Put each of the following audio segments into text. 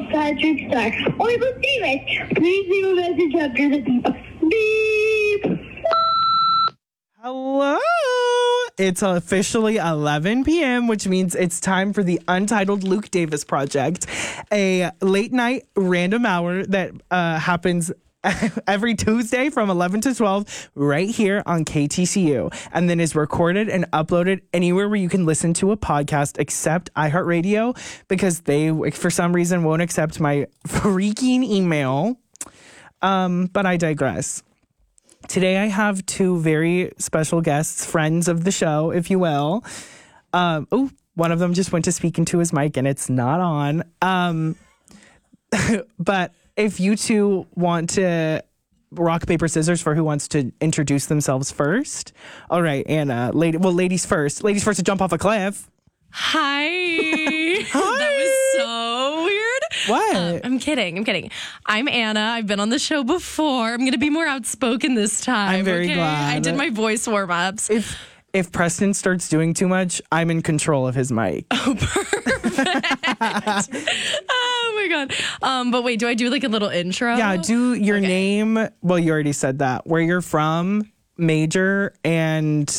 Patrick Star. Or Luke Davis. Please leave a message after the beep. Beep. Hello. It's officially 11 p.m., which means it's time for the Untitled Luke Davis Project, a late night random hour that happens every Tuesday from 11 to 12 right here on KTCU, and then is recorded and uploaded anywhere where you can listen to a podcast except iHeartRadio, because they, for some reason, won't accept my freaking email. But I digress. Today I have two very special guests, friends of the show, if you will. One of them just went to speak into his mic and it's not on. But if you two want to rock, paper, scissors for who wants to introduce themselves first. All right, Anna. Ladies first. Ladies first to jump off a cliff. Hi. Hi. That was so weird. What? I'm kidding. I'm Anna. I've been on the show before. I'm going to be more outspoken this time. I'm very glad. I did my voice warm-ups. If Preston starts doing too much, I'm in control of his mic. Oh, perfect. Oh, my God. But wait, do I do like a little intro? Yeah, do your name. Well, you already said that. Where you're from, major, and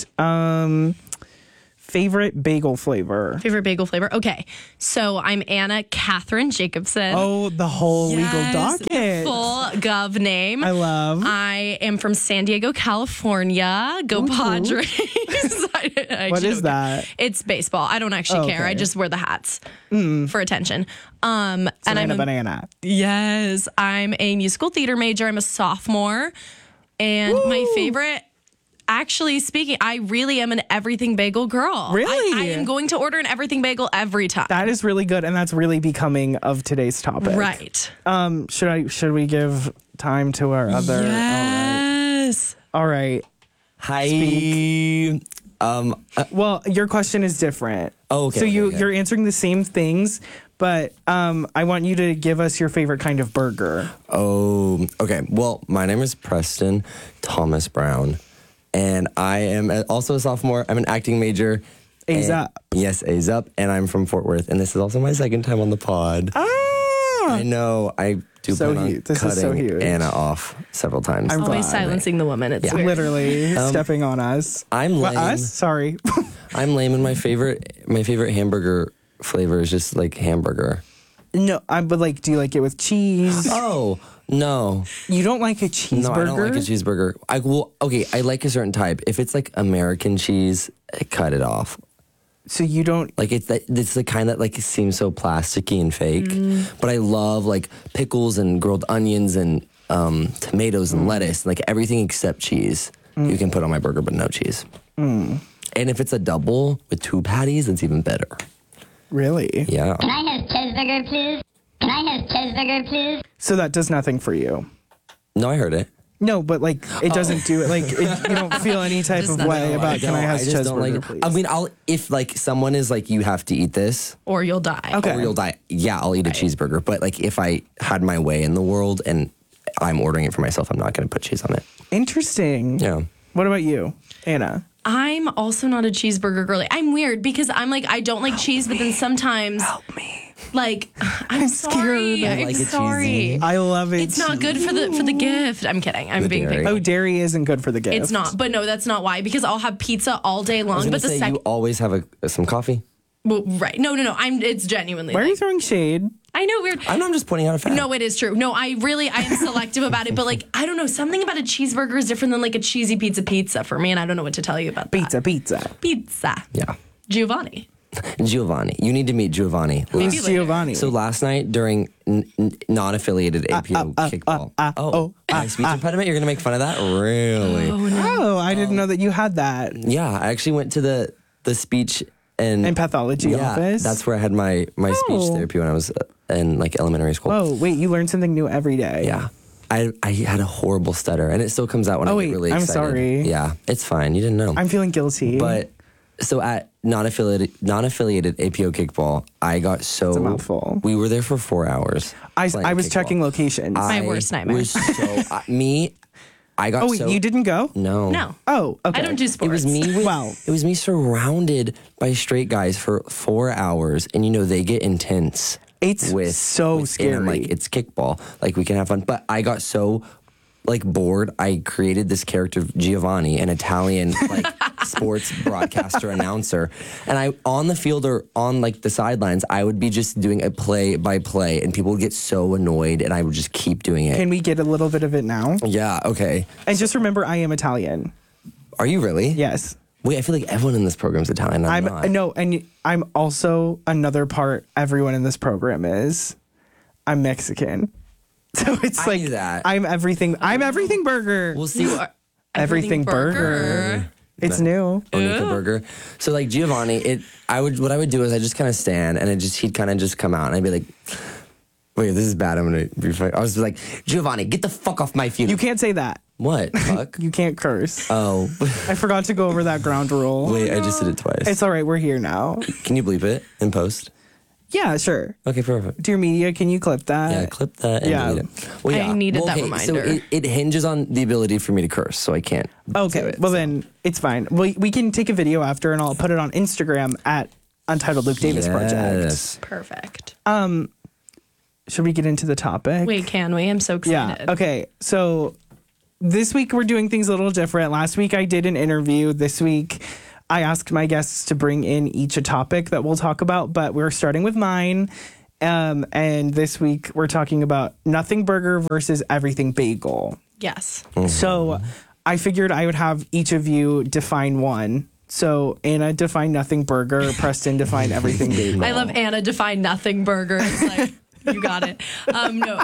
favorite bagel flavor. Favorite bagel flavor? Okay. So I'm Anna Catherine Jacobson. Oh, the whole legal docket. The full gov name. I love. I am from San Diego, California. Go Padres. What is that? It's baseball. I don't actually care. I just wear the hats for attention. And I'm banana. Yes, I'm a musical theater major. I'm a sophomore. And my favorite, actually speaking, I really am an everything bagel girl. Really? I am going to order an everything bagel every time. That is really good, and that's really becoming of today's topic. Right. Should we give time to our other? Yes. All right. Hi. Well, your question is different. Oh, okay. So okay. you're answering the same things, but I want you to give us your favorite kind of burger. Oh, okay. Well, my name is Preston Thomas Brown, and I am also a sophomore. I'm an acting major. A's up. Yes, A's up, and I'm from Fort Worth, and this is also my second time on the pod. I know. I do So plan on huge. This is so cutting huge. Anna off several times. I'm Always glad. silencing the woman. It's weird. Literally stepping on us. I'm lame. Us? Sorry. I'm lame, and my favorite hamburger flavor is just like hamburger. No, but like, do you like it with cheese? Oh, no. You don't like a cheeseburger? No, I don't like a cheeseburger. I like a certain type. If it's like American cheese, I cut it off. So you don't Like it's the kind that like seems so plasticky and fake. But I love like pickles and grilled onions and tomatoes and lettuce, like everything except cheese. You can put on my burger, but no cheese. And if it's a double with 2 patties, it's even better. really? Yeah. Can I have cheeseburger, please? Can I have cheeseburger, please? So that does nothing for you. No, I heard it. No, but like it doesn't do it. Like you don't feel any type Just of nothing. way No, about can I have just don't cheeseburger, like please? I mean, if like someone is like, you have to eat this, Or you'll die. Okay. or you'll die. Yeah, I'll eat a cheeseburger. But like if I had my way in the world and I'm ordering it for myself, I'm not going to put cheese on it. Interesting. Yeah. What about you, Anna? I'm also not a cheeseburger girly. I'm weird because I'm like, I don't like cheese, but then sometimes like I'm sorry. scared. I'm like it sorry. cheesy. I love it. It's not good for the gift. I'm kidding. I'm The being dairy. picky. Oh, dairy isn't good for the gift. It's not. But no, that's not why. Because I'll have pizza all day I was long. gonna But the say, second, you always have some coffee. well, right? No. It's genuinely. Why are you like, throwing shade? I know weird. I'm just pointing out a fact. No, it is true. No, I am selective about it. But like, I don't know. Something about a cheeseburger is different than like a cheesy pizza for me, and I don't know what to tell you about that. Pizza. Pizza. Yeah. Giovanni. Giovanni. You need to meet Giovanni. Who's Giovanni? So last night during non-affiliated APO kickball. My speech impediment, you're going to make fun of that? Really? Oh, I didn't know that you had that. Yeah, I actually went to the speech and pathology office? That's where I had my speech therapy when I was in like elementary school. Oh, wait, you learn something new every day. Yeah. I had a horrible stutter, and it still comes out when I get really I'm excited. sorry. Yeah, it's fine. You didn't know. I'm feeling guilty. But so at non-affiliated APO kickball, I got so... It's a mouthful. We were there for 4 hours. I playing was kickball. checking locations. My worst nightmare. Was I got oh, wait, you didn't go? No. No. Oh, okay. I don't do sports. It was me. Wow. It was me surrounded by straight guys for 4 hours, and they get intense. It's with so within, scary. like it's kickball. Like we can have fun. But I got so like bored. I created this character Giovanni, an Italian like sports broadcaster announcer, and I on the field or on like the sidelines, I would be just doing a play by play, and people would get so annoyed, and I would just keep doing it. Can we get a little bit of it now? Yeah. Okay. And just remember, I am Italian. Are you really? Yes. Wait, I feel like everyone in this program is Italian. I'm not. No, and I'm also another part. Everyone in this program is. I'm Mexican, so it's I like knew that. I'm everything. I'm everything burger. We'll see. everything burger. It's new. Onika Burger. So like Giovanni, what I would do is I just kind of stand and he'd kind of just come out and I'd be like, wait, this is bad. I'm gonna be funny. I was like, Giovanni, get the fuck off my funeral. You can't say that. What? Fuck. You can't curse. Oh. I forgot to go over that ground rule. Wait, I just did it twice. It's all right. We're here now. Can you bleep it in post? Yeah, sure. Okay, perfect. Dear media, can you clip that? Yeah, clip that and Yeah. delete it. Well, I needed that So reminder. it hinges on the ability for me to curse, so I can't. Okay. Well, then it's fine. We can take a video after and I'll put it on Instagram at Untitled Luke Davis Project. Yes. Perfect. Should we get into the topic? Wait, can we? I'm so Yeah. excited. Okay. So this week we're doing things a little different. Last week I did an interview. This week I asked my guests to bring in each a topic that we'll talk about, but we're starting with mine. And this week we're talking about Nothing Burger versus Everything Bagel. Yes. So I figured I would have each of you define one. So Anna define Nothing Burger, Preston define Everything Bagel. I love Anna define Nothing Burger. It's like, you got it. No.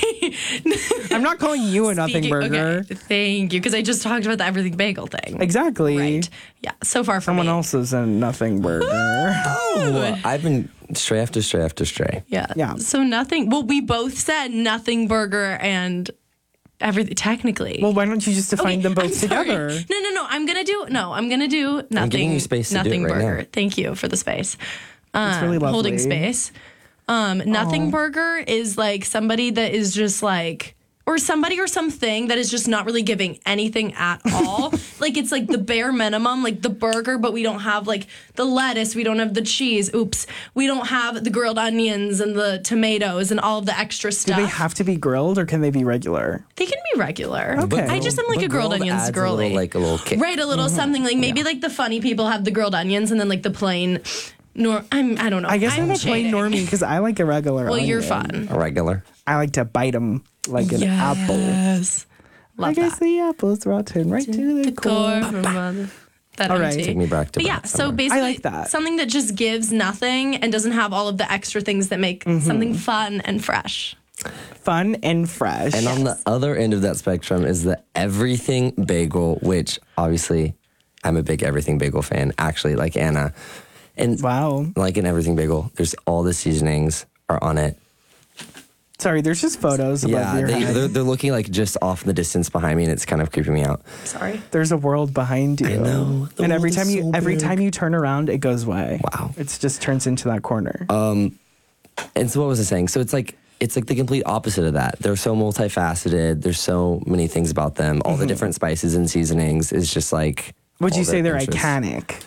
I'm not calling you a Nothing Burger. Okay, thank you, because I just talked about the Everything Bagel thing. Exactly. Right. Yeah. So far from Someone me. else is a Nothing Burger. Oh, I've been stray after stray after stray. Yeah. Yeah. So nothing. Well, we both said Nothing Burger and everything. Technically. Well, why don't you just define Okay, them both I'm sorry. together? No. I'm gonna do nothing. giving you space to do it Nothing right Burger. now. Thank you for the space. It's really lovely. Holding space. Nothing Burger is like somebody that is just like, or somebody or something that is just not really giving anything at all. Like it's like the bare minimum, like the burger, but we don't have like the lettuce, we don't have the cheese. Oops, we don't have the grilled onions and the tomatoes and all of the extra Do stuff. they have to be grilled or can they be regular? They can be regular. Okay. I just am like But a grilled onions adds a girly. little, like a little kick. Right, a little something like maybe like the funny people have the grilled onions and then like the plain. I don't know. I guess I'm a plain shading. normie because I like a regular Well, you're onion. fun. A regular. I like to bite them like an apple. Yes. I Love guess that. the apple's rotten right to the core. That All right. MT. Take me back to But yeah, back so somewhere. basically I like that. something that just gives nothing and doesn't have all of the extra things that make something fun and fresh. Fun and fresh. And on the other end of that spectrum is the Everything Bagel, which obviously I'm a big Everything Bagel fan, actually, like Anna. And Wow. like in Everything Bagel, there's all the seasonings are on it. Sorry, there's just photos above Yeah, your head. they're looking like just off in the distance behind me, and it's kind of creeping me out. Sorry. There's a world behind you. I know. The And every world time is you so every big. time you turn around, it goes away. Wow. It just turns into that corner. And so what was I saying? So it's like the complete opposite of that. They're so multifaceted. There's so many things about them. All the different spices and seasonings is just like. Would you all say that they're interest. iconic?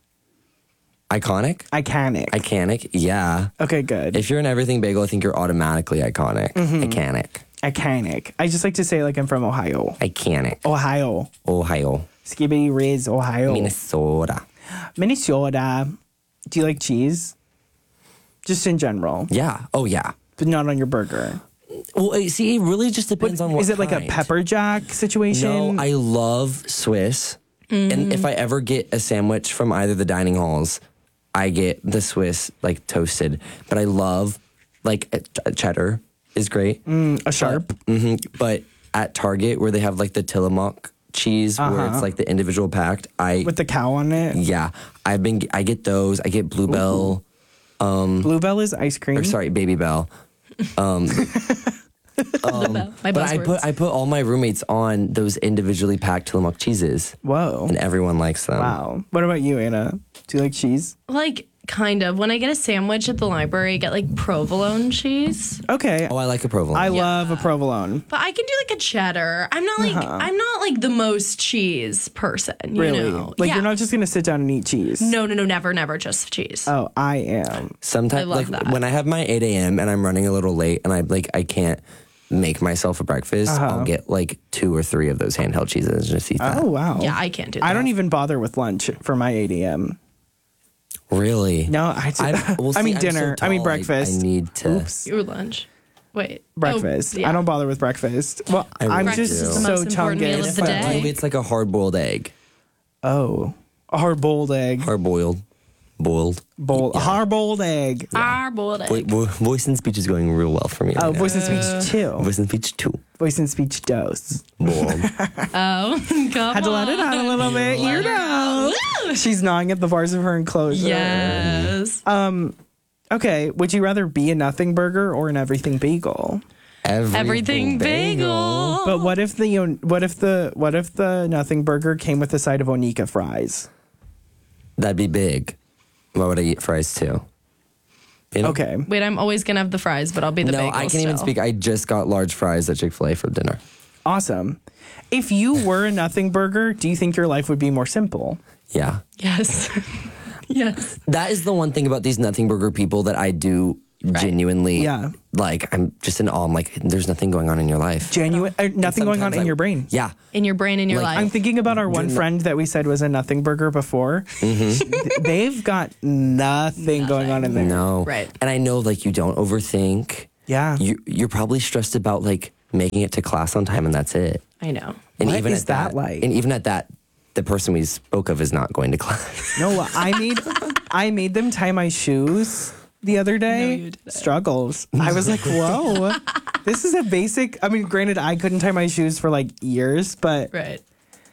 Iconic? Iconic, yeah. Okay, good. If you're an Everything Bagel, I think you're automatically iconic. Iconic. Iconic. I just like to say like I'm from Ohio. Iconic. Ohio. Ohio. Skibbity Riz, Ohio. Minnesota. Minnesota. Do you like cheese? Just in general, Yeah. Oh, yeah. but not on your burger. Well, see, it really just depends on what Is it like a kind. pepper jack situation? No, I love Swiss. And if I ever get a sandwich from either the dining halls, I get the Swiss like toasted. But I love like cheddar is great. A sharp. But at Target where they have like the Tillamook cheese where it's like the individual packed, With the cow on it. yeah, I get those. I get Bluebell. Bluebell is ice cream. Or sorry, Baby Bell. My But buzzwords. I put all my roommates on those individually packed Tillamook cheeses, Whoa. and everyone likes them. Wow. What about you, Anna? Do you like cheese? like Kind of. When I get a sandwich at the library, I get like provolone cheese. Okay. Oh, I like a provolone. I love a provolone. But I can do like a cheddar. I'm not like the most cheese person. You Really? know? Like Yeah. you're not just gonna sit down and eat cheese. No, never just cheese. Oh, I am. Sometimes, I love like that. when I have my 8 a.m. and I'm running a little late and I can't make myself a breakfast, I'll get like 2 or 3 of those handheld cheeses and just eat that. Oh wow. Yeah, I can't do that. I don't even bother with lunch for my 8 a.m. Really? No, well, I mean see, I'm dinner. so I mean tall, breakfast. I need to. Oops. Your lunch. Wait. Breakfast. Oh, yeah. I don't bother with breakfast. Well, I'm Breakfast just is the so most important meal chungus. of the day. Maybe it's like a hard-boiled egg. Oh, a hard-boiled egg. Hard-boiled. Boiled. Hard-boiled egg. Our boiled egg. Voice and speech is going real well for me. Oh, right now. voice and speech 2. Voice and speech 2. Voice and speech dose. Boiled. Oh, come Had to let it out a little bit. You know. She's gnawing at the bars of her enclosure. Yes. Okay. Would you rather be a nothing burger or an everything bagel? Everything bagel. But what if the nothing burger came with a side of Onika fries? That'd be big. Why would I eat fries too? You know? Okay. Wait, I'm always gonna have the fries, but I'll be the No, bagel I can't even still. speak. I just got large fries at Chick-fil-A for dinner. Awesome. If you were a nothing burger, do you think your life would be more simple? Yeah. Yes. Yes. That is the one thing about these nothing burger people that I do genuinely like. I'm just in awe. I'm like, there's nothing going on in your life. Genuine, nothing going on Sometimes in your brain. Yeah. In your brain, in your Like, life. I'm thinking about our one friend that we said was a nothing burger before. They've got nothing going on in there. No. Right. And I know like you don't overthink. Yeah. You're probably stressed about like making it to class on time and that's it. I know. And What even is at that like? And even at that, the person we spoke of is not going to class. No, I made them tie my shoes the other day. you didn't. Struggles. I was like, whoa, this is a basic. I mean, granted, I couldn't tie my shoes for like years, but Right.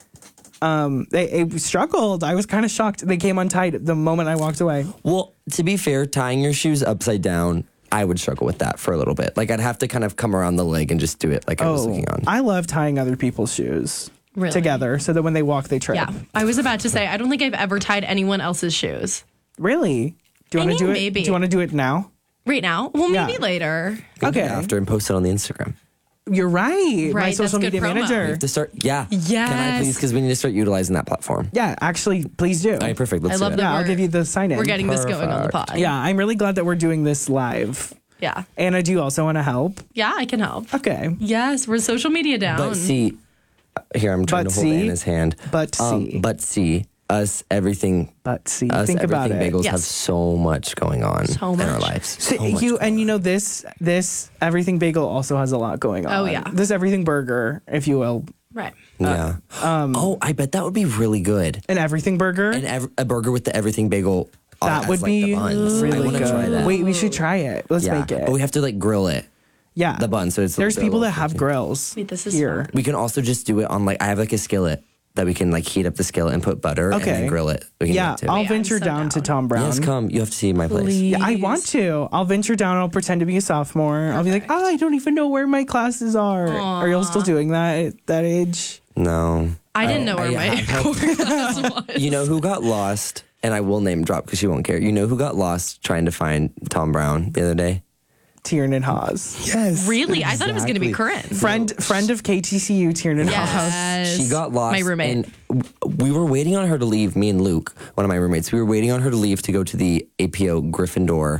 they struggled. I was kind of shocked. They came untied the moment I walked away. Well, to be fair, tying your shoes upside down, I would struggle with that for a little bit. Like I'd have to kind of come around the leg and just do it like I was looking on. I love tying other people's shoes Really? together so that when they walk, they trip. Yeah. I was about to say, I don't think I've ever tied anyone else's shoes. Really? Do you I want to mean, do it? maybe. Do you want to do it now? Right now? Well, maybe Yeah. later. Okay. After and post it on the Instagram. You're right. My Right, that's social good media promo. manager. To start, yeah. Can I Yes. please? Because we need to start utilizing that platform. Yeah, actually, please do. All right, perfect. Let's I do love it. that. Yeah, I'll We're- give you the sign in. We're getting this going on the Perfect. pod. Yeah, I'm really glad that we're doing this live. Yeah. Anna, do you also want to help? Yeah, I can help. Okay. Yes, we're social media down. But see, here I'm trying But to hold see, Anna's hand. but see. But see, us everything. But see, Us think about everything it. bagels Yes. have so much going on So in our much. lives. So So much you going and you know this everything bagel also has a lot going on. Oh, yeah. This everything burger, if you will, right. Yeah. Oh, I bet that would be really good. an everything burger. A burger with the everything bagel. that as, would like, the be buns. I really want to good. try that. Wait, we should try it. Let's yeah. make it. But we have to like grill it. Yeah, the bun, so it's there's a people little that have tricky. grills. Wait, this is here. fun. We can also just do it on like I have like a skillet that we can like heat up the skillet and put butter and Okay. then grill it. We can Yeah, do it too. I'll Yeah, I'm venture so down to down. Tom Brown. Yes, come. You have to see my place. Please. Yeah, I want to. I'll venture down. I'll pretend to be a sophomore. I'll be like, oh, I don't even know where my classes are. Are y'all still doing that at that age? No. I didn't know where my core class was. You know who got lost? And I will name drop because she won't care. You know who got lost trying to find Tom Brown the other day? Tiernan Haas. Yes. Really? I thought it was going to be Exactly. Corinne. Friend of KTCU, Tiernan Haas. Yes. She got lost. My roommate. And we were waiting on her to leave, me and Luke, one of my roommates. We were waiting on her to leave to go to the APO Gryffindor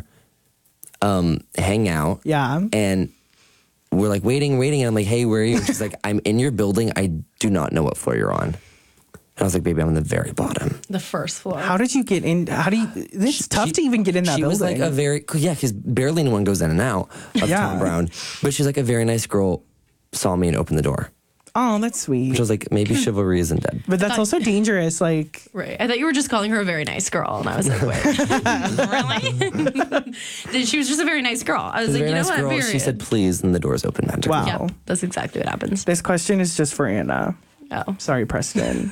hang out. Yeah. And we're like waiting. And I'm like, hey, where are you? And she's like, I'm in your building. I do not know what floor you're on. And I was like, baby, I'm on the very bottom. The first floor. How did you get in? How do you? It's tough to even get in that She building. was like a very, yeah, because barely anyone goes in and out of Yeah. Tom Brown. But she's like a very nice girl, saw me and opened the door. Oh, that's sweet. She was like, maybe chivalry isn't dead. But that's also dangerous. Like, Right. I thought you were just calling her a very nice girl. And I was like, wait, really? She was just a very nice girl. I was She's a like, very you know nice what? girl. She Period. said, please, and the doors opened magically. Wow. Yeah, that's exactly what happens. this question is just for Anna. Oh, Sorry, Preston.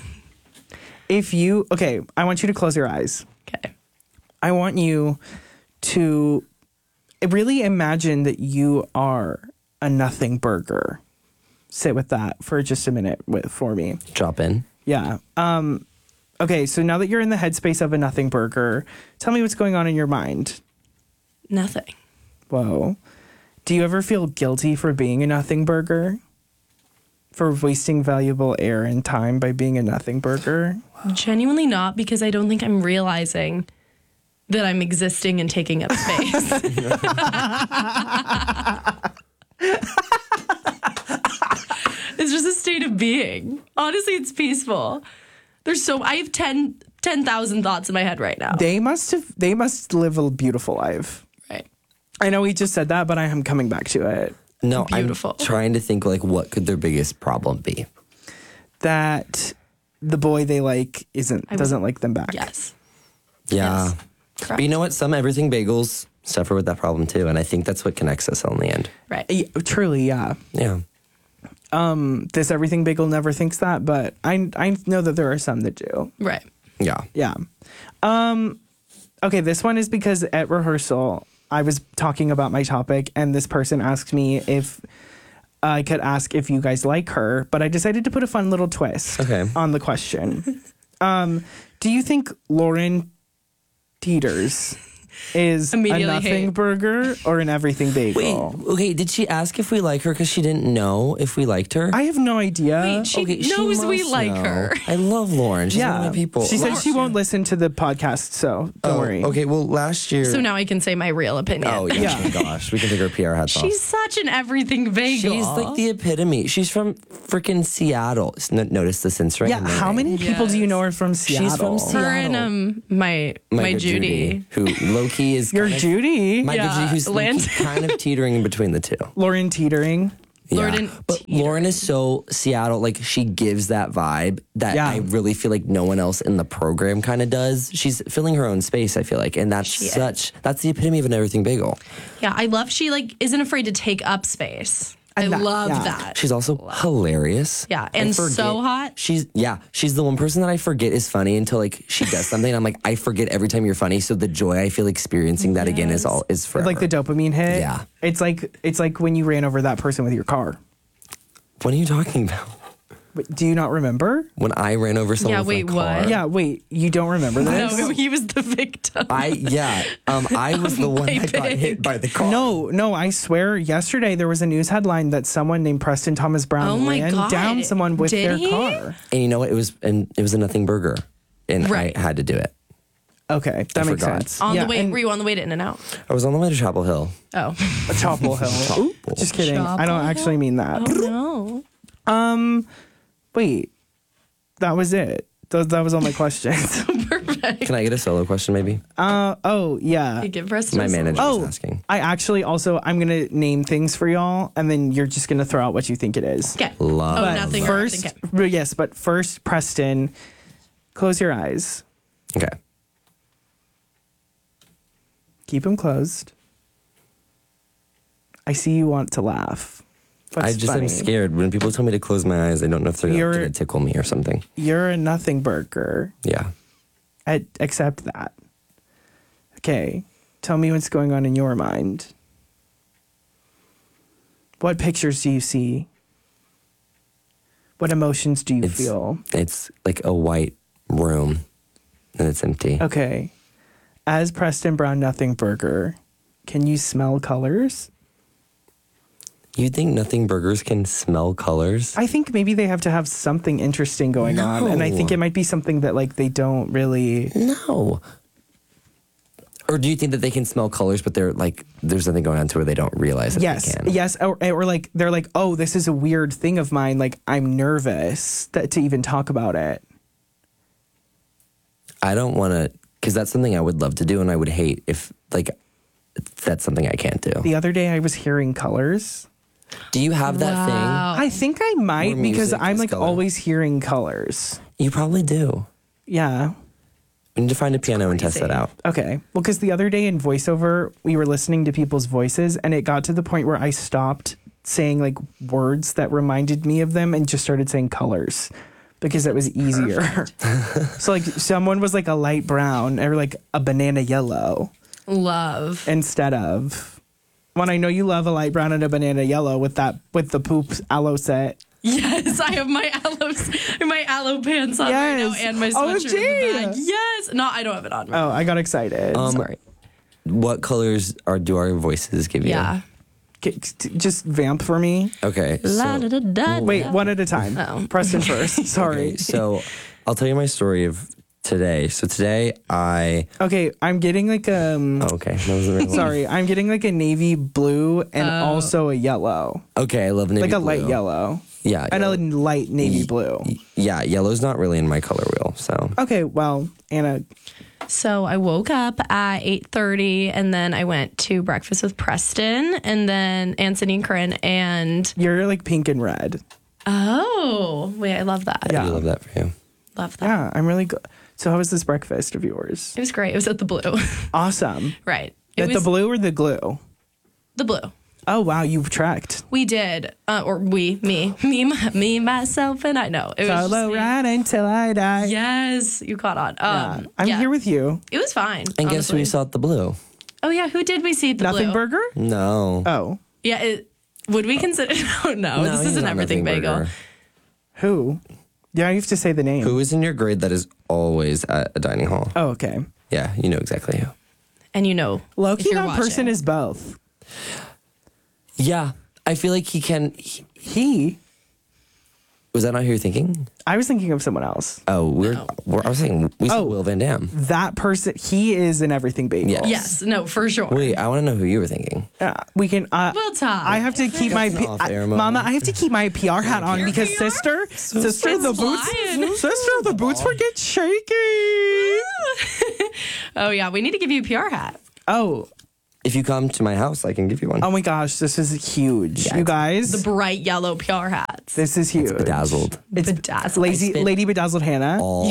Okay, I want you to close your eyes. okay. I want you to really imagine that you are a nothing burger. Sit with that for just a minute for me. Drop in. Yeah. Okay, so now that you're in the headspace of a nothing burger, tell me what's going on in your mind. Nothing. Whoa. Do you ever feel guilty for being a nothing burger? For wasting valuable air and time by being a nothing burger? Genuinely not, because I don't think I'm realizing that I'm existing and taking up space. It's just a state of being. Honestly, it's peaceful. I have 10,000 thoughts in my head right now. They must live a beautiful life. Right. I know we just said that, but I am coming back to it. No, Beautiful. I'm trying to think like what could their biggest problem be? That the boy they like doesn't like them back. Yes. Yeah. Yes. But you know what? Some everything bagels suffer with that problem too. And I think that's what connects us all in the end. Right. Yeah, truly, yeah. Yeah. This everything bagel never thinks that, but I know that there are some that do. Right. Yeah. Yeah. Okay, this one is because at rehearsal I was talking about my topic and this person asked me if I could ask if you guys like her, but I decided to put a fun little twist on the question. Do you think Lauren Teeters is Immediately a nothing hate. burger or an everything Wait, bagel? okay, did she ask if we like her because she didn't know if we liked her? I have no idea. Wait, she knows we must like know. her. I love Lauren. She's one of my people. She said she won't listen to the podcast, so don't worry. Okay, well, last year. So now I can say my real opinion. Oh, yeah. Yeah. Oh, my gosh. We can take our PR hats off. She's such an everything bagel. She's like the epitome. She's from freaking Seattle. Notice the sensory. Yeah, how many people do you know are from Seattle? She's from Seattle. her and my good Judy. who low-key is You're kind of- Judy. My Yeah, good Judy, who's low-key Lance. kind of teetering in between the two. Lauren Teetering. Lauren But Lauren is so Seattle, like she gives that vibe that Yeah. I really feel like no one else in the program kind of does. She's filling her own space, I feel like, and that's that's the epitome of an everything bagel. Yeah, I love she isn't afraid to take up space. I And that- love yeah. that. She's also hilarious. Yeah, I and forget- so hot. She's the one person that I forget is funny until like she does something. I'm like, I forget every time you're funny. So the joy I feel experiencing that again is forever. Like the dopamine hit. Yeah. It's like when you ran over that person with your car. What are you talking about? Wait, do you not remember? When I ran over someone Yeah, with wait, my car. what? Yeah, wait, you don't remember this? No, he was the victim. I was the one that got hit by the car. No, I swear yesterday there was a news headline that someone named Preston Thomas Brown Oh my ran God. down someone with Did their he? car. And you know what? It was a nothing burger, and Right. I had to do it. Okay, that makes forgot. sense. On Yeah, the way, and were you on the way to In-N-Out? I was on the way to Chapel Hill. Oh. Chapel Hill. Oop, just kidding. I don't Chapel actually mean that. No. Wait, that was it. That was all my questions. Perfect. Can I get a solo question, maybe? Oh yeah. You give Preston My a manager Oh, was asking. I actually also I'm gonna name things for y'all, and then you're just gonna throw out what you think it is. Okay. Love. Oh, But nothing. or first, everything. yes, but first, Preston, close your eyes. Okay. Keep them closed. I see you want to laugh. I What's just funny? am scared. When people tell me to close my eyes, I don't know if they're You're- going to tickle me or something. You're a nothing burger. Yeah. Accept that. Okay, tell me what's going on in your mind. What pictures do you see? What emotions do you feel? It's like a white room, and it's empty. Okay, as Preston Brown Nothing Burger, can you smell colors? You think nothing burgers can smell colors? I think maybe they have to have something interesting going on, and I think it might be something that like they don't really. No. Or do you think that they can smell colors, but they're like there's nothing going on to where they don't realize that they can? Yes, or like they're like, oh, this is a weird thing of mine. Like I'm nervous to even talk about it. I don't want to, because that's something I would love to do, and I would hate if like that's something I can't do. The other day I was hearing colors. Do you have that thing? I think I might More because music I'm is like color. always hearing colors. You probably do. Yeah. We need to find a piano and test that out. Okay. Well, because the other day in voiceover, we were listening to people's voices, and it got to the point where I stopped saying like words that reminded me of them and just started saying colors because it was easier. So like someone was like a light brown or like a banana yellow Love. instead of. When I know you love a light brown and a banana yellow with the poop aloe set. Yes, I have my aloe pants on right now Yes. and my sweatshirt in OMG. the bag. Yes. No, I don't have it on. Oh, I got excited. Sorry. What colors do our voices give you? Yeah. Just vamp for me. Okay. La, da, So, da, da, Wait, da. one at a time. Oh. Preston first. Sorry. okay, so I'll tell you my story of today. So today Okay, I'm getting like okay. That was the right one. sorry, I'm getting like a navy blue and also a yellow, Okay, I love navy like a blue. light yellow. Yeah. And a yellow. light navy blue. Yeah, yellow's not really in my color wheel. So Okay, well, Anna, So I woke up at 8:30 and then I went to breakfast with Preston and then Anthony and Corinne and you're like pink and red. oh wait, I love that. Yeah. I love that for you. Love that. Yeah, I'm really good. So how was this breakfast of yours? It was great. It was at the Blue. Awesome. Right. It At the was blue or the glue? the Blue. Oh wow, you've tracked. We did, or me, myself, and I know. It was just Follow me. right until I die. Yes, you caught on. Yeah. I'm yeah. here with you. It was fine. And guess who honestly. we saw at the Blue? Oh yeah, who did we see at the Nothing Blue? burger? No. Oh. Yeah, would we consider? No, this he's isn't not everything Nothing bagel. Burger. Who? Yeah, you have to say the name. Who is in your grade that is always at a dining hall? Oh, okay. Yeah, you know exactly who. And you know, Loki, if you're that person watching. is both. Yeah, I feel like he can. He. Was that not who you're thinking? I was thinking of someone else. Oh, I was thinking we saw Oh. Will Van Damme. That person, he is in everything bagel. Yeah. Yes, no, for sure. Wait, I want to know who you were thinking. We can. We'll talk. I have to keep my That's an off-air moment. Mama. I have to keep my PR hat on because sister, the boots, flying. sister, the boots were get shaky. Oh yeah, we need to give you a PR hat. Oh, If you come to my house, I can give you one. oh my gosh, this is huge, Yeah, you guys. The bright yellow PR hats. This is huge. Bedazzled. It's Bedazzled. Lady Bedazzled Hannah. All.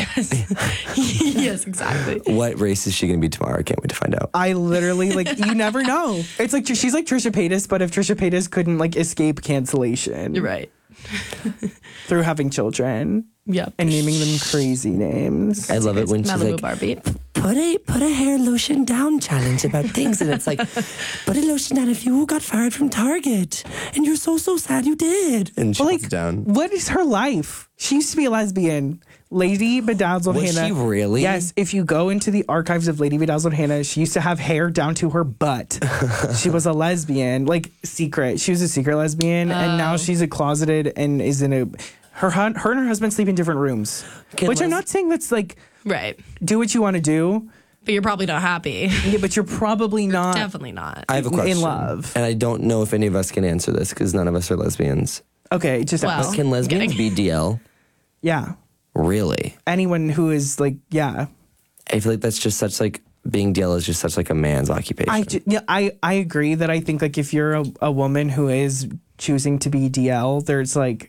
Yes, exactly. What race is she going to be tomorrow? I can't wait to find out. I literally like you never know. It's like she's like Trisha Paytas, but if Trisha Paytas couldn't like escape cancellation You're right. through having children Yep. and naming them crazy names. I love it when she's Malibu like, Barbie. put a hair lotion down challenge about things, and it's like, put a lotion down if you got fired from Target, and you're so sad you did. And she But, puts like, it down. what is her life? She used to be a lesbian. Lady Bedazzled Was Hannah. she really? Yes. If you go into the archives of Lady Bedazzled Hannah, she used to have hair down to her butt. She was a lesbian, like secret. She was a secret lesbian, and now she's a closeted and is in a. Her and her husband sleep in different rooms, which I'm not saying that's like Right. do what you want to do, But you're probably not happy. yeah, but you're probably not Definitely not. I have a question. in love. And I don't know if any of us can answer this because none of us are lesbians. Okay, just Well- Can lesbians be DL? yeah. Really? Anyone who is like yeah. I feel like that's just such like being DL is just such like a man's occupation. I agree that I think like if you're a woman who is choosing to be DL, there's like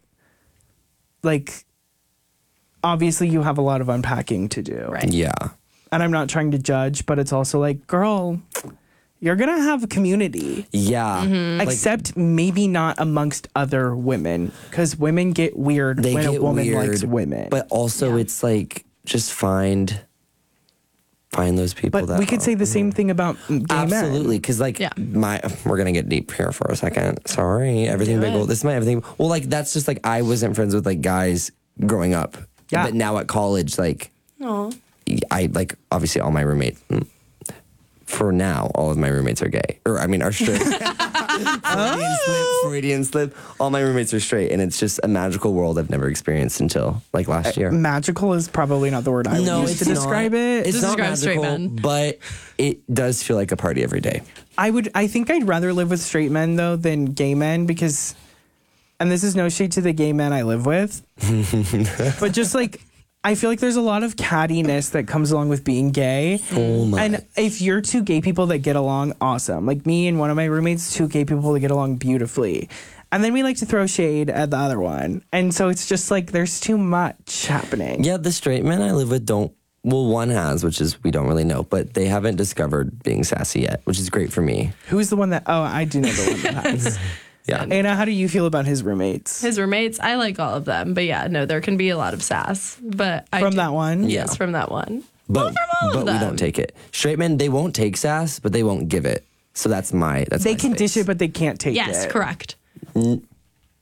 obviously you have a lot of unpacking to do. Right. Yeah. And I'm not trying to judge, but it's also like, girl, you're gonna have a community. Yeah. Mm-hmm. Like, Except maybe not amongst other women. Because women get weird they when get a woman weird, likes women. But also it's like just find those people But that we could are- say the same thing about gay men. Absolutely, because like Yeah. we're gonna get deep here for a second. Sorry, everything big. This is my everything. Well, like that's just like I wasn't friends with like guys growing up. Yeah. But now at college, like Aw. I like obviously all my roommates. For now, all of my roommates are gay, or I mean, are straight. Freudian slip. All my roommates are straight, and it's just a magical world I've never experienced until like last year. Magical is probably not the word I would use to describe it. It's not Describe straight magical, men. but it does feel like a party every day. I think I'd rather live with straight men though than gay men because, and this is no shade to the gay men I live with, but just like I feel like there's a lot of cattiness that comes along with being gay. Oh my! And if you're two gay people that get along, awesome. Like me and one of my roommates, two gay people that get along beautifully. And then we like to throw shade at the other one. And so it's just like there's too much happening. Yeah, the straight men I live with don't. Well, one has, which is we don't really know, but they haven't discovered being sassy yet, which is great for me. Who's the one that, oh, I do know the one that has. Yeah. Anna, how do you feel about his roommates? His roommates, I like all of them. But yeah, no, there can be a lot of sass. But I From do- that one? Yes, Yeah. from that one. But from all of we them. don't take it. Straight men, they won't take sass, but they won't give it. So that's They my can space. dish it, but they can't take it. Yes, correct.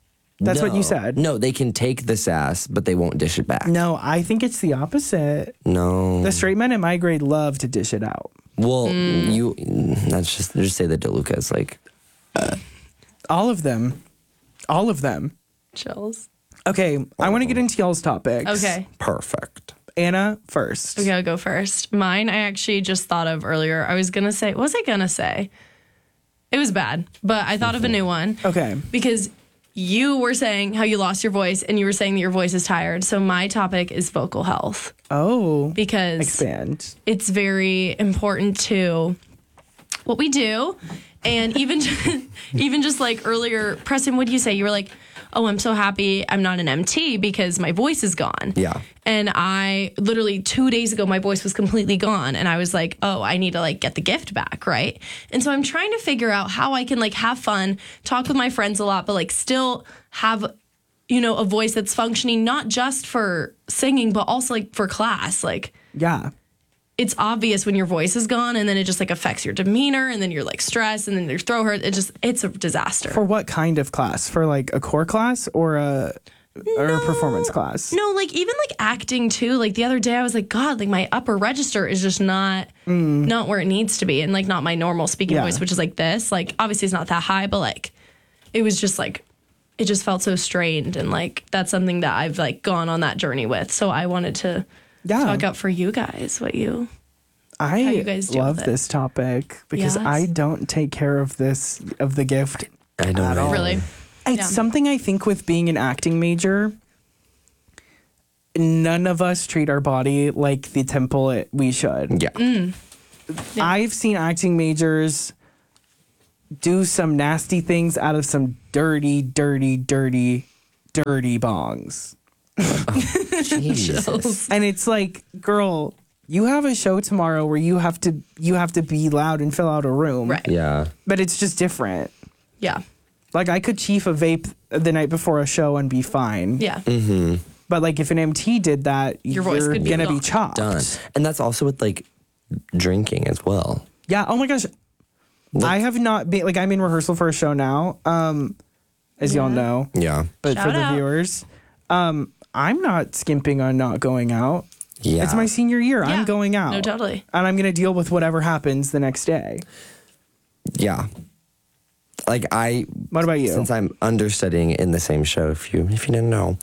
That's what you No. said. No, they can take the sass, but they won't dish it back. No, I think it's the opposite. No. The straight men in my grade love to dish it out. Well, that's just say that DeLuca is like, All of them. All of them. Chills. Okay, I want to get into y'all's topics. Okay. perfect. Anna first. Okay, I'll go first. Mine, I actually just thought of earlier. I was going to say, what was I going to say? It was bad, but I thought of a new one. Okay. Because you were saying how you lost your voice and you were saying that your voice is tired. So my topic is vocal health Oh. because Expand. it's very important to what we do. And even just like earlier, Preston, what did you say? You were like, oh, I'm so happy I'm not an MT because my voice is gone. Yeah. And I literally 2 days ago, my voice was completely gone. And I was like, oh, I need to like get the gift back. Right. And so I'm trying to figure out how I can like have fun, talk with my friends a lot, but like still have, you know, a voice that's functioning, not just for singing, but also like for class. Like Yeah. it's obvious when your voice is gone and then it just like affects your demeanor and then you're like stressed and then your throat hurts. It's a disaster. For what kind of class? For like a core class or a performance class? No, like even like acting too. Like the other day I was like, God, like my upper register is just not where it needs to be. And like not my normal speaking Yeah. voice, which is like this. Like obviously it's not that high, but like it was just like it just felt so strained. And like that's something that I've like gone on that journey with. So I wanted to talk out for you guys you guys deal love with it. this topic because Yes. I don't take care of the gift. I know. At all. Really. It's Yeah. something I think with being an acting major, none of us treat our body like the temple we should. Yeah. I've seen acting majors do some nasty things out of some dirty bongs. Jesus. And it's like, girl, you have a show tomorrow where you have to be loud and fill out a room. Right. Yeah. But it's just different. Yeah. Like I could chief a vape the night before a show and be fine. Yeah. But like if an MT did that, Your voice you're could be gonna be gone. chopped. Done. And that's also with like drinking as well. Yeah. Oh my gosh. I have not been like I'm in rehearsal for a show now. As y'all know. Yeah. But for Shout the out. viewers, I'm not skimping on not going out. Yeah. It's my senior year. Yeah. I'm going out. No, totally. And I'm gonna deal with whatever happens the next day. Yeah. Like What about you? Since I'm understudying in the same show, if you didn't know,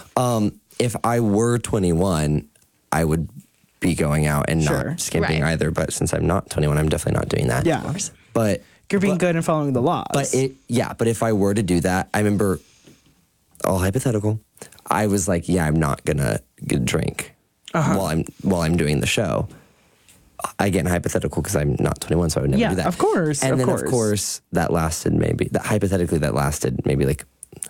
if I were 21, I would be going out and Sure. not skimping Right. either. But since I'm not 21, I'm definitely not doing that. Yeah. But You're being good and following the laws. But but if I were to do that, I remember, all hypothetical, I was like, yeah, I'm not gonna drink while I'm doing the show. Again, hypothetical because I'm not 21, so I would never Yeah, do that. of course, And of then course. of course that lasted hypothetically like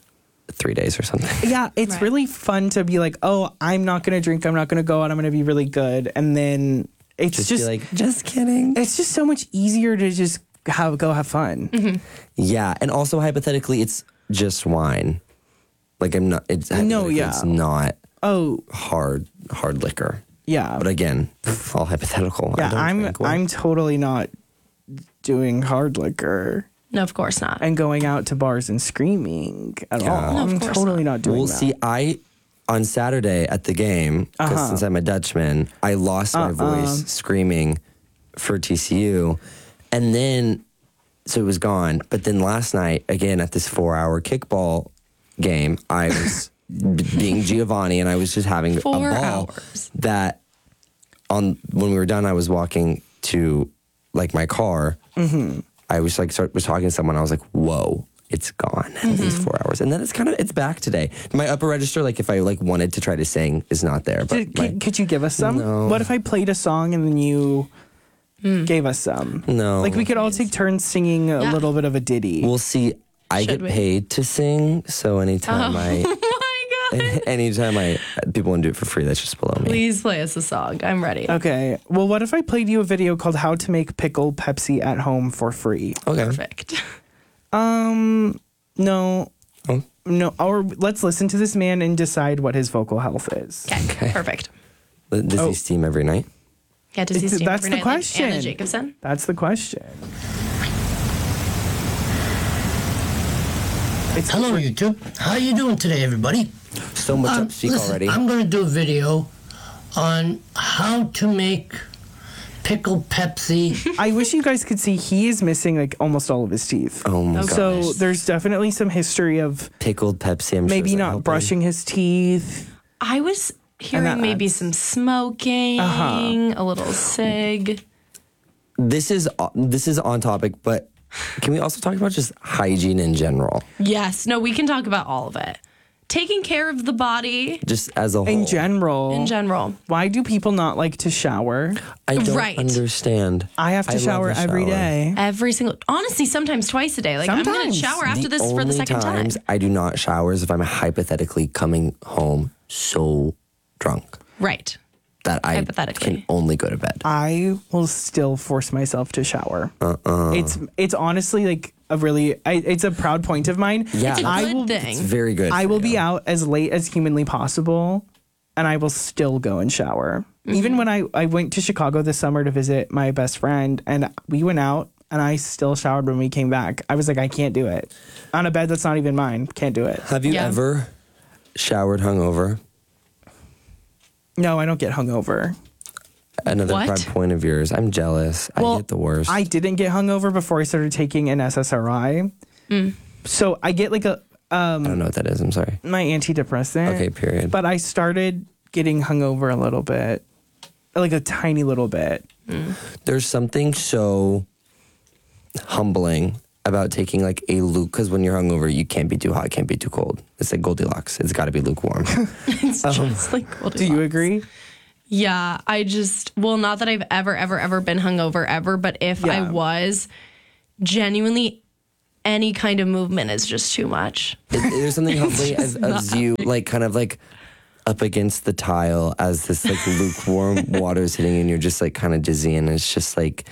3 days or something. yeah, it's Right. really fun to be like, oh, I'm not gonna drink. I'm not gonna go out. I'm gonna be really good. And then it's Just just be like, just kidding. it's just so much easier to just have fun. Mm-hmm. Yeah, and also hypothetically, it's just wine. Like I'm not. It's hypothetically, yeah. It's not Oh, hard liquor. yeah. But again, all hypothetical. I Yeah, don't drink wine. I'm totally not doing hard liquor No, of course not. and going out to bars and screaming at all. No, of I'm course totally not doing Well, that. see, on Saturday at the game, because since I'm a Dutchman, I lost my voice screaming for TCU. And then, so it was gone. But then last night, again, at this 4-hour kickball game, I was being Giovanni and I was just having 4 a ball. hours. That when we were done, I was walking to like my car. Mm-hmm. I was like, was talking to someone. I was like, whoa. It's gone in these 4 hours, and then it's back today. My upper register, like if I like wanted to try to sing, is not there. But Could you give us some? No. What if I played a song and then you gave us some? No. Like we could all take turns singing a Yeah. little bit of a ditty. we'll see. I Should get we? paid to sing, so anytime Oh my God. anytime people want to do it for free, that's just below me. Please play us a song. I'm ready. Okay. Well, what if I played you a video called "How to Make Pickled Pepsi at Home for Free"? Okay. Perfect. No. Oh. No. Or let's listen to this man and decide what his vocal health is. Okay. Perfect. Does Oh. he steam every night? Yeah, does he It's- steam that's every the night like question. Anna Jacobson? That's the question. Hello, YouTube. How you doing today, everybody? So much up speak Listen, already. I'm going to do a video on how to make pickled Pepsi. I wish you guys could see he is missing like almost all of his teeth. Oh my god. So there's definitely some history of Pickled Pepsi. I'm maybe sure not brushing his teeth. I was hearing that maybe adds- some smoking, a little cig. This is on topic, but can we also talk about just hygiene in general, Yes. No, we can talk about all of it. Taking care of the body just as a whole? In general, in general. why do people not like to shower? I don't Right. understand. I have to love shower to every shower. day. Every single, honestly, sometimes twice a day. Like I'm going to Sometimes. shower after this for the only second time. times I do not shower is if I'm hypothetically coming home so drunk Right. that I Hypothetically. can only go to bed. I will still force myself to shower. It's honestly like a really it's a proud point of mine. Yeah. It's a I good will thing. It's very good. I for will you. be out as late as humanly possible and I will still go and shower. Even when I went to Chicago this summer to visit my best friend and we went out and I still showered when we came back. I was like, I can't do it. On a bed that's not even mine. Can't do it. Have you Yeah. ever showered hungover? No, I don't get hungover. Another What? proud point of yours. I'm jealous. I get the worst. I didn't get hungover before I started taking an SSRI. So I get like I don't know what that is. I'm sorry. my antidepressant. Okay, period. But I started getting hungover a little bit, like a tiny little bit. There's something so humbling about taking like a because when you're hungover, you can't be too hot, can't be too cold. It's like Goldilocks. It's got to be lukewarm. It's just like Goldilocks. Do you agree? Yeah, I just, well, not that I've ever been hungover ever, but if I Yeah. was, genuinely, any kind of movement is just too much. There's something humbling as you like kind of like up against the tile as this like lukewarm water is hitting you and you're just like kind of dizzy and it's just like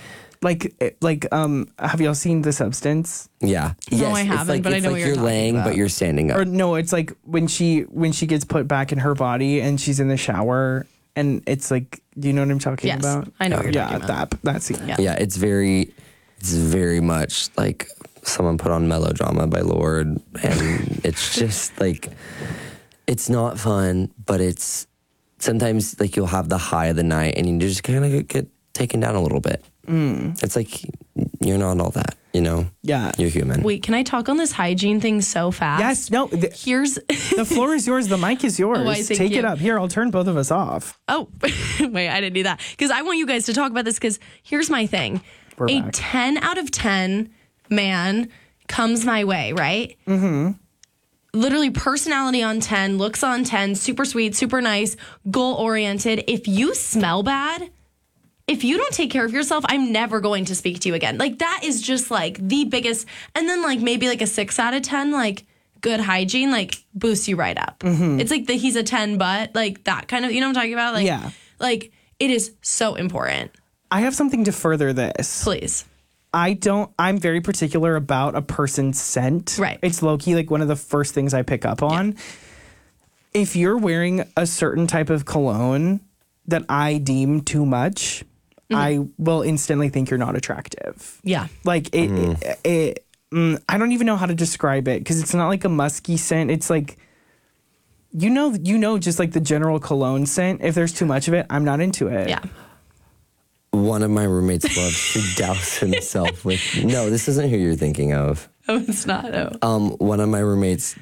Have y'all seen The Substance? yeah. No, I it's haven't, like, but I it's know like what you're talking laying about. but you're standing up. Or no, it's like when she gets put back in her body and she's in the shower and it's like, do you know what I'm talking Yes, about? I know what you're yeah, talking about. that scene. Yeah. Yeah, it's very much like someone put on Melodrama by Lord, and it's just like it's not fun, but it's sometimes like you'll have the high of the night, and you just kind of get taken down a little bit. It's like you're not all that, you know. Yeah. You're human. Wait, can I talk on this hygiene thing so fast? Yes, no, Here's, the floor is yours, the mic is yours. Oh, thank Take it you. up. Here, I'll turn both of us off. oh, wait, I didn't do that. Because I want you guys to talk about this because here's my thing. We're A back. 10 out of 10 man comes my way, right? Mm-hmm. Literally personality on 10, looks on 10, super sweet, super nice, goal oriented. If you smell bad, if you don't take care of yourself, I'm never going to speak to you again. Like that is just like the biggest. And then like maybe like a 6 out of 10, like good hygiene, like boosts you right up. It's like he's a 10, but like that kind of, you know what I'm talking about? Like, Yeah. like it is so important. I have something to further this. Please. I'm very particular about a person's scent. Right. It's low-key like one of the first things I pick up on. If you're wearing a certain type of cologne that I deem too much, I will instantly think you're not attractive. Yeah. Like I don't even know how to describe it because it's not like a musky scent. It's like, you know, just like the general cologne scent. If there's too much of it, I'm not into it. Yeah. One of my roommates loves to douse himself with. No, this isn't who you're thinking of. Oh, it's not. Oh. One of my roommates,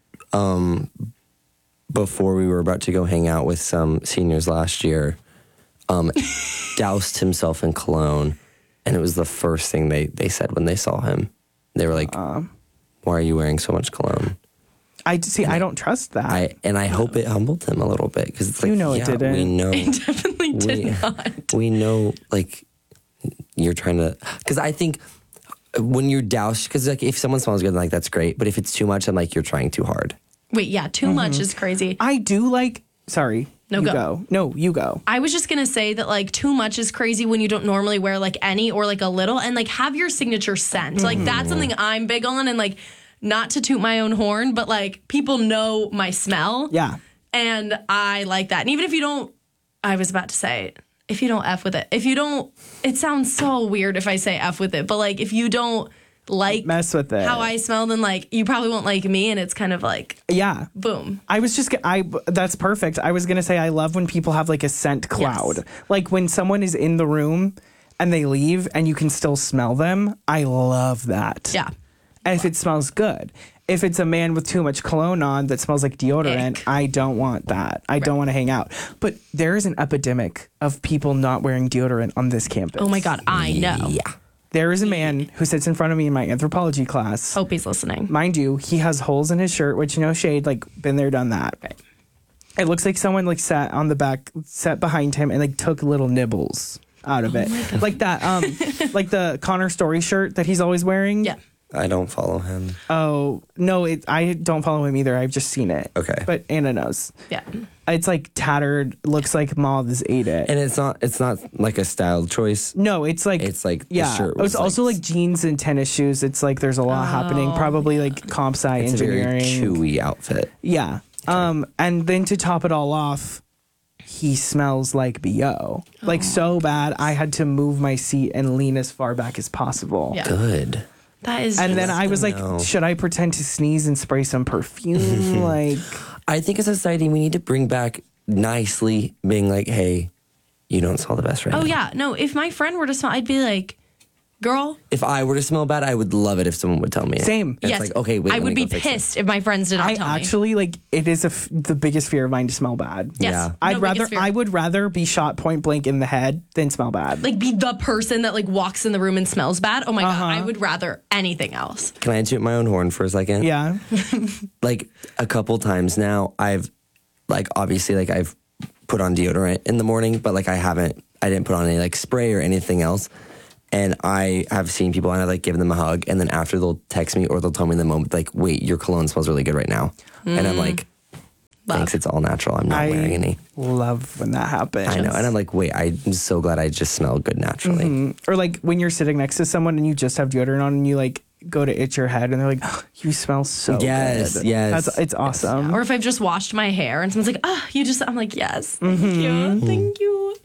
before we were about to go hang out with some seniors last year, doused himself in cologne, and it was the first thing they said when they saw him. They were like, "Why are you wearing so much cologne?" I don't trust that. I hope it humbled him a little bit because it's like, You know it yeah, didn't. we know, Definitely did not. we know, like you're trying to. Because I think when you're doused, because like if someone smells good, I'm like that's great, but if it's too much, I'm like you're trying too hard. Wait, yeah, too much is crazy. I do like. Sorry. No, you go. No, you go. I was just gonna say that like too much is crazy when you don't normally wear like any or like a little and like have your signature scent. Like that's something I'm big on and like not to toot my own horn, but like people know my smell. Yeah. And I like that. And even if you don't, I was about to say, if you don't F with it, if you don't, it sounds so weird if I say F with it, but like if you don't like mess with it. how I smell, then like you probably won't like me, and it's kind of like Yeah. boom. That's perfect. I was going to say, I love when people have like a scent cloud. Yes. Like when someone is in the room and they leave and you can still smell them. I love that. Yeah. And if it smells good. If it's a man with too much cologne on that smells like deodorant, Ick. I don't want that. I don't want to hang out. But there is an epidemic of people not wearing deodorant on this campus. Oh my God, I know. Yeah. There is a man who sits in front of me in my anthropology class. Hope he's listening. Mind you, he has holes in his shirt, which no shade, like been there, done that. Right. It looks like someone like sat on the back, sat behind him and like took little nibbles out of it. Like that, like the Connor Story shirt that he's always wearing. Yeah. I don't follow him. Oh, no, I don't follow him either. I've just seen it. Okay. But Anna knows. Yeah. It's like tattered, looks like moths ate it. And it's not like a style choice. No, it's like the yeah. shirt was It's also like jeans and tennis shoes. It's like there's a lot happening. Probably like comp sci it's engineering. a very chewy outfit. Yeah. And then to top it all off, he smells like BO. Like so bad, I had to move my seat and lean as far back as possible. Yeah. Good. That is. And just- then I was like, No. should I pretend to sneeze and spray some perfume? Like, I think as a society we need to bring back nicely being like, hey, you don't smell the best right oh now. yeah, no. If my friend were to smell, I'd be like, girl. If I were to smell bad, I would love it if someone would tell me. Same. It's Yes. like, okay, wait, I let would me be go fix it. pissed if my friends did not I tell me. actually like it is the biggest fear of mine to smell bad. Yes. Yeah. I'd No, rather biggest fear. I would rather be shot point blank in the head than smell bad. like be the person that like walks in the room and smells bad. Oh my Uh-huh. God, I would rather anything else. Can I toot my own horn for a second? Yeah. Like a couple times now, I've like obviously like I've put on deodorant in the morning, but like I didn't put on any like spray or anything else. And I have seen people and I like given them a hug, and then after they'll text me or they'll tell me in the moment like, "Wait, your cologne smells really good right now," and I'm like, "Thanks, it's all natural. I'm not wearing any." Love when that happens. I know, and I'm like, "Wait, I'm so glad I just smell good naturally." Or like when you're sitting next to someone and you just have deodorant on and you like go to itch your head and they're like, oh, "You smell so Yes, good." yes. It's awesome. Or if I've just washed my hair and someone's like, "Ah, you just," I'm like, "Yes, thank you, thank you."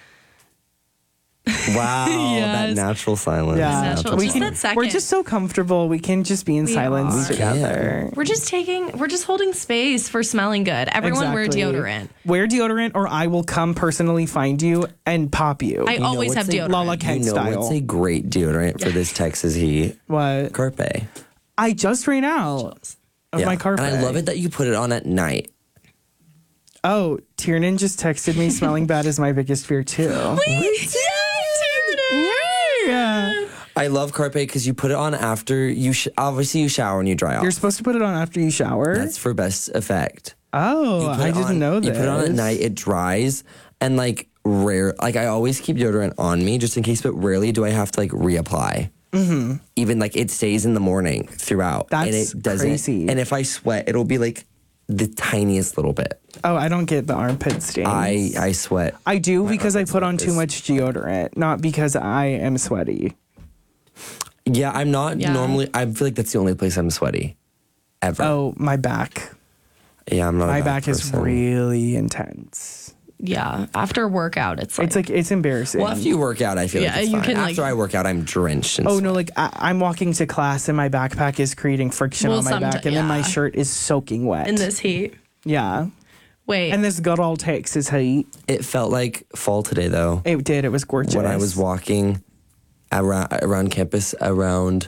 Wow, that Yes. natural silence. Yeah, Natural. we Just can, that second. we're just so comfortable. We can just be in silence are. together. We're just holding space for smelling good. Everyone wear Exactly. deodorant. Wear deodorant, or I will come personally find you and pop you. I always have what's a- deodorant. Lala Kent You know style. what's a great deodorant for this Texas heat? What? Carpe. I just ran out of my carpet. And I love it that you put it on at night. Oh, Tiernan just texted me smelling bad is my biggest fear too. Yeah. I love Carpe because you put it on after you obviously you shower and you dry off. You're supposed to put it on after you shower. That's for best effect. Oh, You put I it didn't on- know this. You put it on at night, it dries, and like I always keep deodorant on me just in case, but rarely do I have to like reapply. Mm-hmm. Even like it stays in the morning throughout, and That's it doesn't. crazy. And if I sweat, it'll be like the tiniest little bit. Oh, I don't get the armpit stains. I sweat. I do because I armpits put like on too this. much deodorant, not because I am sweaty. Yeah, I'm not Yeah. normally. I feel like that's the only place I'm sweaty, ever. Oh, my back. Yeah, I'm not. My a back is person. really intense. Yeah, after a workout, it's like, It's embarrassing. Well, after you work out, I feel Yeah, like it's you fine. can, like- After I work out, I'm drenched. In Oh sweat. no! Like I'm walking to class and my backpack is creating friction Well, on my back, and then my yeah. shirt is soaking wet. in this heat. yeah, Wait, and this good old Texas heat. It felt like fall today, though. It did. It was gorgeous. When I was walking around campus around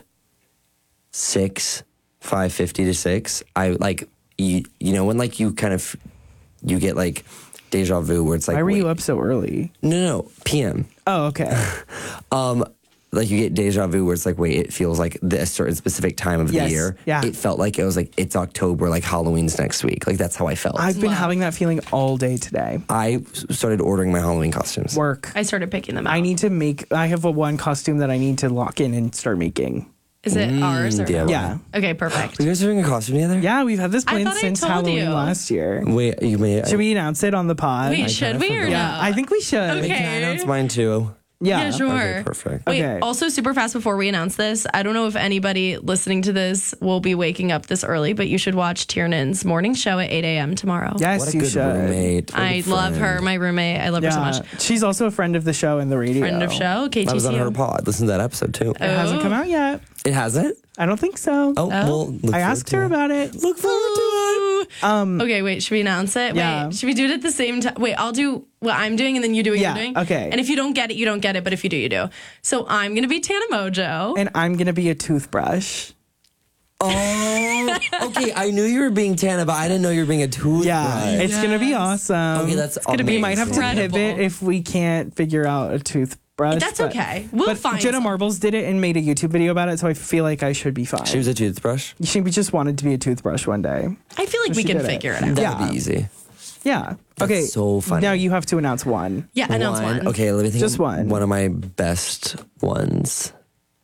5:50 to 6, I like you know when like you kind of you get like deja vu where it's like Why were you wait, up so early? No, PM. Oh, okay. Like you get deja vu where it's like, wait, it feels like a certain specific time of Yes, the year. yeah. It felt like it was like it's October, like Halloween's next week. Like that's how I felt. I've been Love. having that feeling all day today. I started ordering my Halloween costumes. Work. I started picking them out. I need to make. I have one costume that I need to lock in and start making. Is it ours or DIY. Yeah. Okay, perfect. You guys are doing a costume together? Yeah, we've had this I plan thought I since told Halloween you. last year. Wait, you may. Should we announce it on the pod? Wait, should we or Yeah, no? I think we should. Okay. Can I announce mine too? Yeah. Yeah, sure. Okay, perfect. Wait, Okay. also super fast before we announce this, I don't know if anybody listening to this will be waking up this early, but you should watch Tiernan's morning show at 8 a.m. tomorrow. Yes, What a you good should. roommate. What a I love friend. her, my roommate. I love her so Yeah. much. She's also a friend of the show and the radio. Friend of show, KTCU. I was on her pod. Listen to that episode too. It hasn't come out yet. It hasn't? I don't think so. Oh, well, look I forward asked to her it. about it. Look forward to it. Okay, wait, should we announce it? Yeah. Wait, should we do it at the same time? Wait, I'll do what I'm doing and then you do what Yeah, you're doing. okay. And if you don't get it, you don't get it, but if you do, you do. So I'm going to be Tana Mojo. And I'm going to be a toothbrush. Oh, okay. I knew you were being Tana, but I didn't know you were being a toothbrush. Yeah, it's going to be awesome. Okay, that's gonna be We might have to incredible. pivot if we can't figure out a toothbrush. That's but- okay. We'll but find Jenna some. Marbles did it and made a YouTube video about it, so I feel like I should be fine. She was a toothbrush. She just wanted to be a toothbrush one day. I feel like we she can did it. figure it out. That Yeah. would be easy. Yeah. Okay. so funny. Now you have to announce one. Yeah, announce one. Okay, let me think. Just of one. One of my best ones.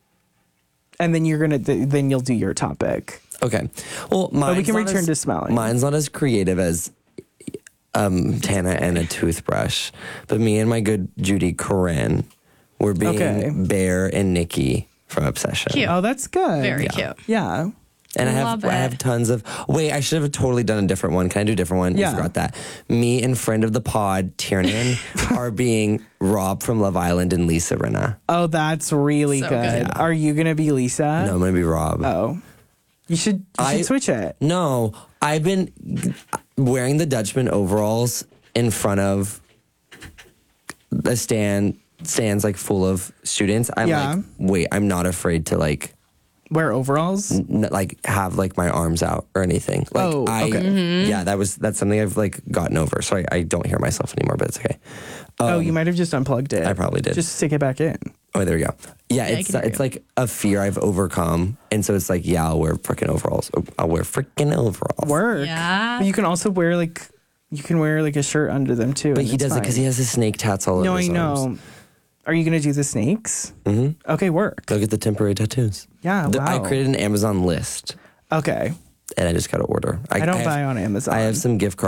And then then you'll do your topic. Okay. Well, mine's we can not return as- to smelling. Mine's not as creative as Tana and a toothbrush, but me and my good Judy Corinne were being Okay. Bear and Nikki from Obsession. Cute. Oh, that's good. Very cute. Yeah. And Love I it. have tons of. Wait, I should have totally done a different one. Can I do a different one? Yeah. I forgot that. Me and friend of the pod, Tiernan, are being Rob from Love Island and Lisa Rinna. Oh, that's really So good. good. Are you gonna be Lisa? No, I'm gonna be Rob. Oh, you should switch it. No, I've been wearing the Dutchman overalls in front of the stands like full of students. I'm Yeah. like, wait, I'm not afraid to like Wear overalls. like have like my arms out or anything. Like Oh, okay. yeah, that's something I've like gotten over. So I don't hear myself anymore, but it's okay. Oh, you might have just unplugged it. I probably did. Just stick it back in. Oh, there we go. Yeah, I it's can hear it's like a fear I've overcome, and so it's like, yeah, I'll wear freaking overalls. I'll wear freaking overalls. Work. Yeah. But you can also wear a shirt under them too. But and he it's does it because fine. he has his snake tats all No, over I his know. arms. Are you gonna do the snakes? Mm-hmm. Okay, work. Go get the temporary tattoos. Yeah, I wow. created an Amazon list, Okay. and I just got to order. I don't have- buy on Amazon. I have some gift cards